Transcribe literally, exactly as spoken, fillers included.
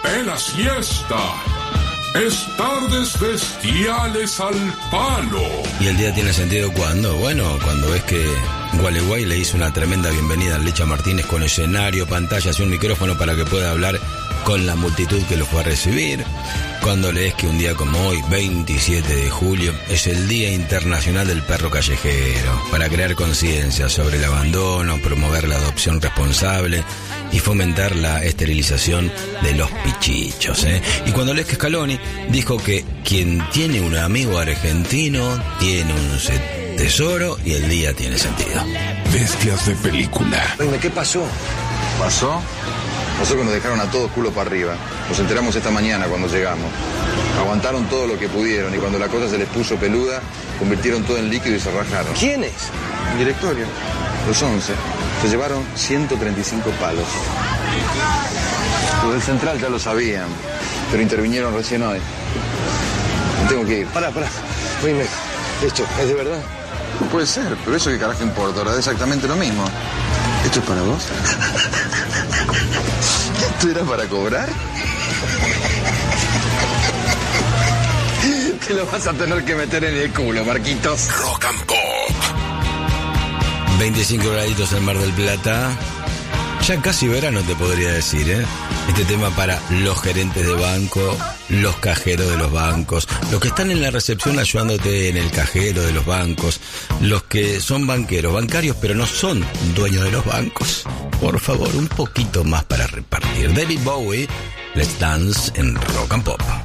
es la siesta. Es tardes bestiales al palo. ¿Y el día tiene sentido cuándo? Bueno, cuando ves que Gualeguay le hizo una tremenda bienvenida a Licha Martínez con escenario, pantallas y un micrófono para que pueda hablar con la multitud que lo fue a recibir. Cuando lees que un día como hoy, veintisiete de julio, es el Día Internacional del Perro Callejero, para crear conciencia sobre el abandono, promover la adopción responsable y fomentar la esterilización de los pichichos, ¿eh? Y cuando lees que Scaloni dijo que quien tiene un amigo argentino tiene un tesoro y el día tiene sentido. Bestias de película. Oye, ¿qué pasó? ¿Pasó? Pasó que nos dejaron a todos culo para arriba. Nos enteramos esta mañana cuando llegamos. Aguantaron todo lo que pudieron y cuando la cosa se les puso peluda, convirtieron todo en líquido y se rajaron. ¿Quiénes? El directorio, los once, se llevaron ciento treinta y cinco palos. Los del central ya lo sabían, pero intervinieron recién hoy. Me tengo que ir. Pará, pará. Oíme, ¿esto es de verdad? Puede ser, pero eso qué carajo importa, ahora es exactamente lo mismo. ¿Esto es para vos? ¿Esto era para cobrar? Te lo vas a tener que meter en el culo, Marquitos. Rock and Pop. veinticinco graditos en Mar del Plata. Ya casi verano te podría decir, ¿eh? Este tema para los gerentes de banco, los cajeros de los bancos, los que están en la recepción ayudándote en el cajero de los bancos, los que son banqueros, bancarios, pero no son dueños de los bancos. Por favor, un poquito más para repartir. David Bowie, Let's Dance en Rock and Pop.